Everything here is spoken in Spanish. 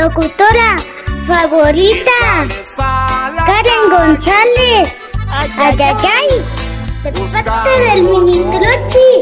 locutora favorita, Karen González. Ay, ay, ay, de parte del Mini Trochi.